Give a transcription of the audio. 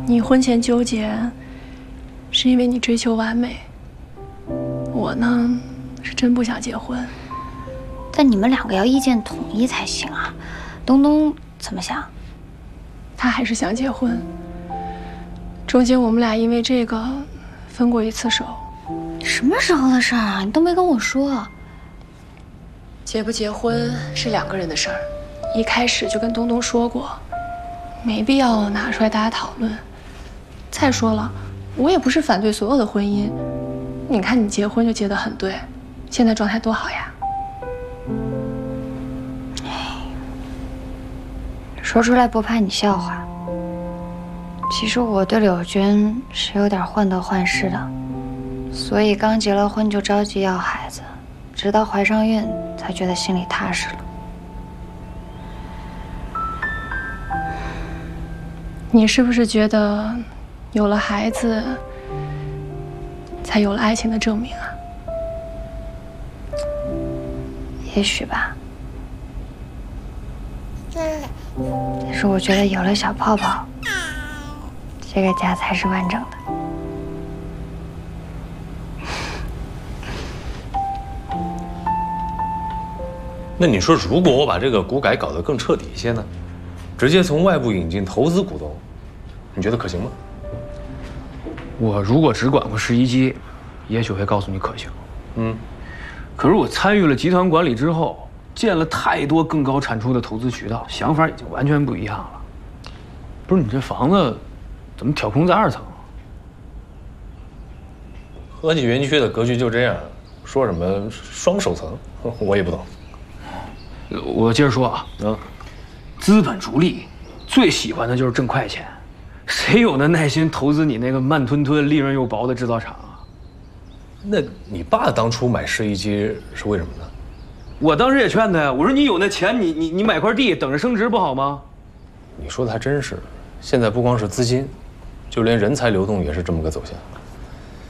你婚前纠结，是因为你追求完美。我呢，是真不想结婚。 但你们两个要意见统一才行啊。东东怎么想？ 他还是想结婚。中间我们俩因为这个分过一次手。 什么时候的事儿啊？你都没跟我说。 结不结婚是2个人的事儿，一开始就跟东东说过，没必要拿出来大家讨论。再说了，我也不是反对所有的婚姻。你看你结婚就结得很对，现在状态多好呀。 说出来不怕你笑话。其实我对柳娟是有点患得患失的，所以刚结了婚就着急要孩子，直到怀上孕才觉得心里踏实了。 你是不是觉得有了孩子才有了爱情的证明啊？ 也许吧。但是我觉得有了小泡泡，这个家才是完整的。 那你说，如果我把这个股改搞得更彻底一些呢？直接从外部引进投资股东，你觉得可行吗？ 我如果只管过11机，也许会告诉你可行。可是我参与了集团管理之后，见了太多更高产出的投资渠道，想法已经完全不一样了。不是你这房子怎么挑空在2层啊？ 和记园区的格局就这样，说什么双首层，我也不懂。 我接着说啊，资本逐利最喜欢的就是挣快钱，谁有那耐心投资你那个慢吞吞、利润又薄的制造厂啊？ 那你爸当初买11机是为什么呢？ 我当时也劝他呀，我说你有那钱，你买块地等着升值不好吗？ 你说的还真是，现在不光是资金，就连人才流动也是这么个走向。